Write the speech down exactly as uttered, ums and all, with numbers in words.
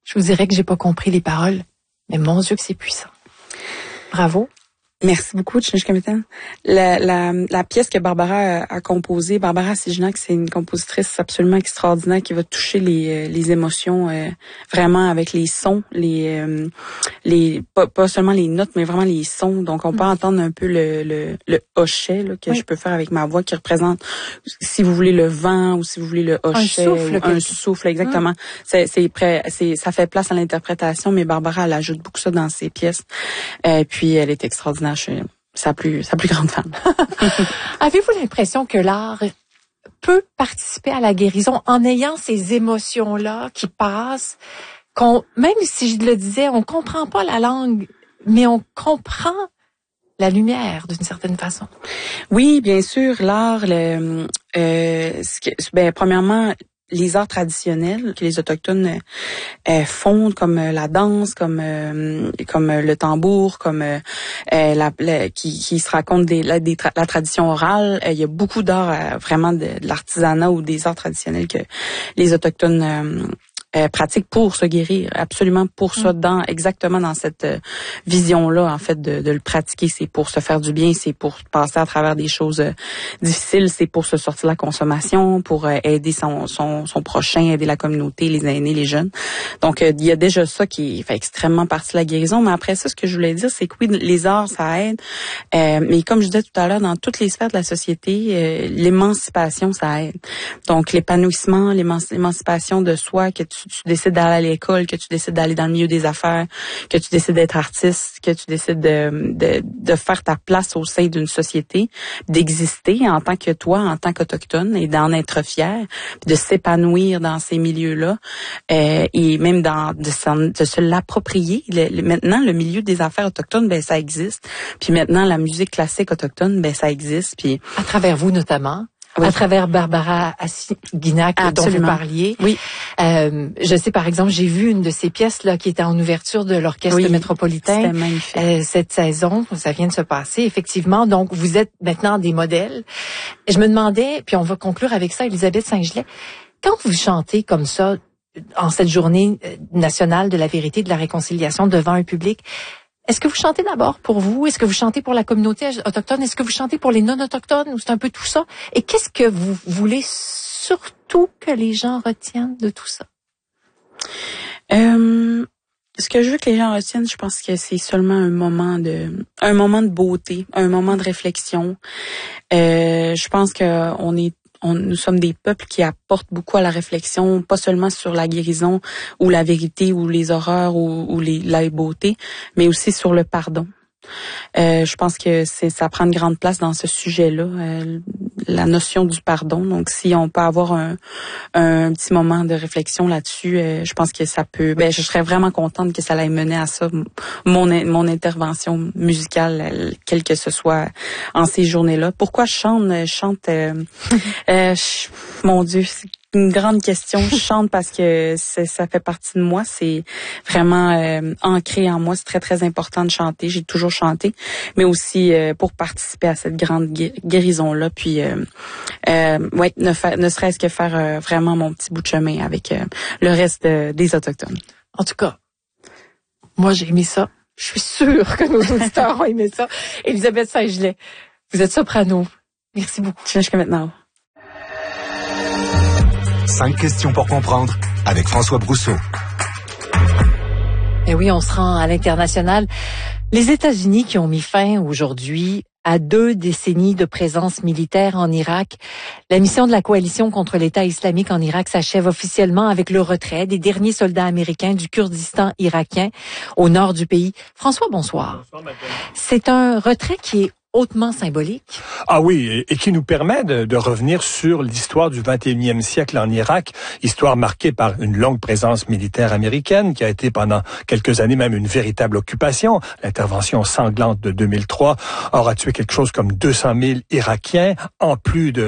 Je vous dirais que j'ai pas compris les paroles, mais mon Dieu que c'est puissant. Bravo. Merci beaucoup, Tchinishka Métan. La, la, la pièce que Barbara a, a composée, Barbara Siginac, c'est une compositrice absolument extraordinaire qui va toucher les, les émotions euh, vraiment avec les sons, les, euh, les pas, pas seulement les notes, mais vraiment les sons. Donc, on peut mmh. entendre un peu le, le, le hochet là, que oui. je peux faire avec ma voix qui représente, si vous voulez, le vent ou si vous voulez le hochet. Un souffle. Un souffle, exactement. Mmh. C'est, c'est prêt, c'est, ça fait place à l'interprétation, mais Barbara, elle ajoute beaucoup ça dans ses pièces. Et puis, elle est extraordinaire. Je suis sa plus, sa plus grande fan. Avez-vous l'impression que l'art peut participer à la guérison en ayant ces émotions-là qui passent, qu'on, même si je le disais, on comprend pas la langue, mais on comprend la lumière d'une certaine façon? Oui, bien sûr, l'art, le, euh, ce que, ben, premièrement, les arts traditionnels que les Autochtones euh, font, comme euh, la danse, comme euh, comme euh, le tambour, comme euh, la, la qui, qui se raconte des, la, des tra- la tradition orale. Euh, il y a beaucoup d'arts, euh, vraiment de, de l'artisanat ou des arts traditionnels que les Autochtones euh, Euh, pratique pour se guérir, absolument pour ça, dans exactement dans cette euh, vision-là, en fait, de, de le pratiquer. C'est pour se faire du bien, c'est pour passer à travers des choses euh, difficiles, c'est pour se sortir de la consommation, pour euh, aider son, son, son prochain, aider la communauté, les aînés, les jeunes. Donc, euh, il y a déjà ça qui fait extrêmement partie de la guérison. Mais après ça, ce que je voulais dire, c'est que oui, les arts, ça aide. Euh, mais comme je disais tout à l'heure, dans toutes les sphères de la société, euh, l'émancipation, ça aide. Donc, l'épanouissement, l'émanci- l'émancipation de soi, que tu Tu, tu décides d'aller à l'école, que tu décides d'aller dans le milieu des affaires, que tu décides d'être artiste, que tu décides de, de, de faire ta place au sein d'une société, d'exister en tant que toi, en tant qu'Autochtone, et d'en être fier, de s'épanouir dans ces milieux-là, euh, et même dans de, de se l'approprier. Le, le, maintenant, le milieu des affaires autochtones, ben ça existe. Puis maintenant, la musique classique autochtone, ben ça existe. Puis à travers vous notamment. Oui. À travers Barbara Siginac dont vous parliez. Oui. Euh, je sais, par exemple, j'ai vu une de ces pièces là qui était en ouverture de l'Orchestre oui, métropolitain. C'était magnifique. Euh, cette saison, ça vient de se passer, effectivement. Donc, vous êtes maintenant des modèles. Je me demandais, puis on va conclure avec ça, Élisabeth Saint-Gelais, quand vous chantez comme ça, en cette journée nationale de la vérité et de la réconciliation devant un public, est-ce que vous chantez d'abord pour vous? Est-ce que vous chantez pour la communauté autochtone? Est-ce que vous chantez pour les non-autochtones? Ou c'est un peu tout ça? Et qu'est-ce que vous voulez surtout que les gens retiennent de tout ça? Euh, ce que je veux que les gens retiennent, je pense que c'est seulement un moment de, un moment de beauté, un moment de réflexion. Euh, je pense que on est On, nous sommes des peuples qui apportent beaucoup à la réflexion, pas seulement sur la guérison ou la vérité ou les horreurs ou, ou les, la beauté, mais aussi sur le pardon. Euh, je pense que c'est, ça prend une grande place dans ce sujet-là, euh, la notion du pardon. Donc, si on peut avoir un, un petit moment de réflexion là-dessus, euh, je pense que ça peut. Ben, je serais vraiment contente que ça aille mener à ça, mon mon intervention musicale, quelle que ce soit, en ces journées-là. Pourquoi je chante Je chante. Euh, euh, je, mon Dieu. C'est une grande question. Je chante parce que c'est, ça fait partie de moi. C'est vraiment euh, ancré en moi. C'est très, très important de chanter. J'ai toujours chanté, mais aussi euh, pour participer à cette grande guérison-là. Puis, euh, euh, ouais, ne, fa- ne serait-ce que faire euh, vraiment mon petit bout de chemin avec euh, le reste euh, des Autochtones. En tout cas, moi, j'ai aimé ça. Je suis sûre que nos auditeurs ont aimé ça. Élisabeth Saint-Gelais, vous êtes soprano. Merci beaucoup. Jusqu'à maintenant. Cinq questions pour comprendre avec François Brousseau. Et oui, on se rend à l'international. Les États-Unis qui ont mis fin aujourd'hui à deux décennies de présence militaire en Irak. La mission de la coalition contre l'État islamique en Irak s'achève officiellement avec le retrait des derniers soldats américains du Kurdistan irakien au nord du pays. François, bonsoir. Bonsoir, madame. C'est un retrait qui est hautement symbolique. Ah oui, et, et qui nous permet de, de revenir sur l'histoire du vingt et unième siècle en Irak, histoire marquée par une longue présence militaire américaine qui a été pendant quelques années même une véritable occupation. L'intervention sanglante de deux mille trois aura tué quelque chose comme deux cent mille Irakiens, en plus de